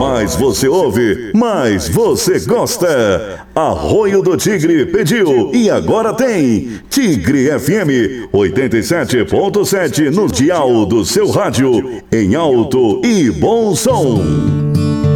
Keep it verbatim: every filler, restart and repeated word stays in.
mais você ouve, mais você gosta. Arroio do Tigre pediu e agora tem Tigre F M oitenta e sete ponto sete no dial do seu rádio, em alto e bom som.